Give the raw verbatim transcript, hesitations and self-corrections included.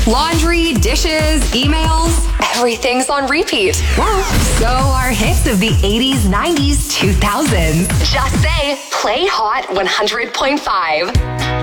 Laundry, dishes, emails, everything's on repeat. So are hits of the eighties, nineties, two thousands. Just say, play Hot one hundred point five.